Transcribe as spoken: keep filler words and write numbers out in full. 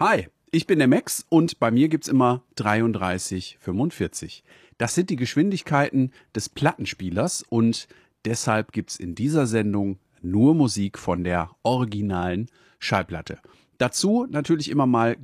Hi, ich bin der Max und bei mir gibt's immer dreiunddreißig fünfundvierzig. Das sind die Geschwindigkeiten des Plattenspielers und deshalb gibt's in dieser Sendung nur Musik von der originalen Schallplatte. Dazu natürlich immer mal